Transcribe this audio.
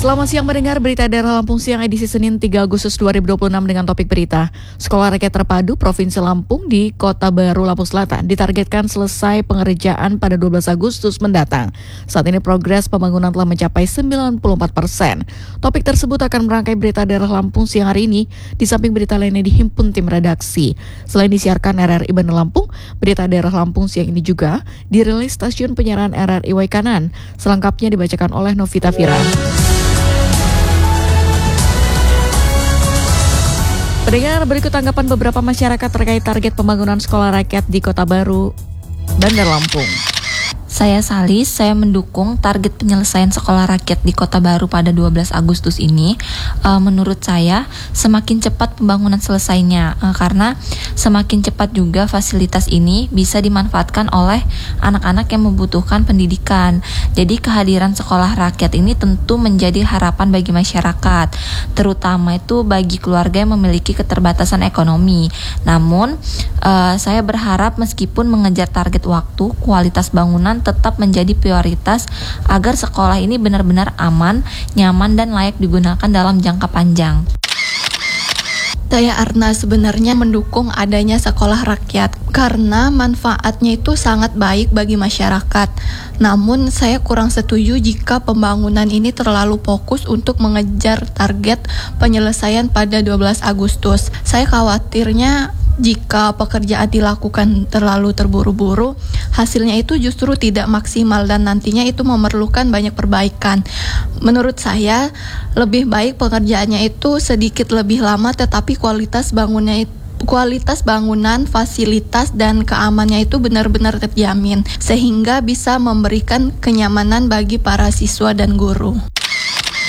Selamat siang mendengar berita daerah Lampung siang edisi Senin 3 Agustus 2026 dengan topik berita. Sekolah Rakyat Terpadu Provinsi Lampung di Kota Baru, Lampung Selatan ditargetkan selesai pengerjaan pada 12 Agustus mendatang. Saat ini progres pembangunan telah mencapai 94%. Topik tersebut akan merangkai berita daerah Lampung siang hari ini di samping berita lainnya dihimpun tim redaksi. Selain disiarkan RRI Bandar Lampung, berita daerah Lampung siang ini juga dirilis stasiun penyiaran RRI Waikanan. Selengkapnya dibacakan oleh Novita Fira. Pendengar, berikut tanggapan beberapa masyarakat terkait target pembangunan sekolah rakyat di Kota Baru, Bandar Lampung. Saya Salis, saya mendukung target penyelesaian sekolah rakyat di Kota Baru pada 12 Agustus ini. Menurut saya semakin cepat pembangunan selesainya, karena semakin cepat juga fasilitas ini bisa dimanfaatkan oleh anak-anak yang membutuhkan pendidikan. Jadi kehadiran sekolah rakyat ini tentu menjadi harapan bagi masyarakat, terutama itu bagi keluarga yang memiliki keterbatasan ekonomi. Namun saya berharap meskipun mengejar target waktu, kualitas bangunan tetap menjadi prioritas agar sekolah ini benar-benar aman, nyaman, dan layak digunakan dalam jangka panjang. Saya Arna sebenarnya mendukung adanya sekolah rakyat karena manfaatnya itu sangat baik bagi masyarakat. Namun saya kurang setuju jika pembangunan ini terlalu fokus untuk mengejar target penyelesaian pada 12 Agustus. Saya khawatirnya jika pekerjaan dilakukan terlalu terburu-buru, hasilnya itu justru tidak maksimal dan nantinya itu memerlukan banyak perbaikan. Menurut saya, lebih baik pekerjaannya itu sedikit lebih lama tetapi kualitas bangunan, fasilitas, dan keamanannya itu benar-benar terjamin sehingga bisa memberikan kenyamanan bagi para siswa dan guru.